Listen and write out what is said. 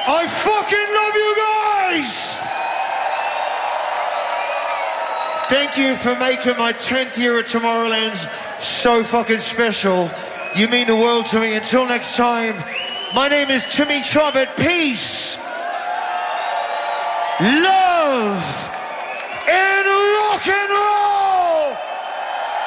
I fucking love you guys! Thank you for making my 10th year at Tomorrowland so fucking special. You mean the world to me. Until next time, my name is Timmy Trumpet. Peace, love, and rock and roll!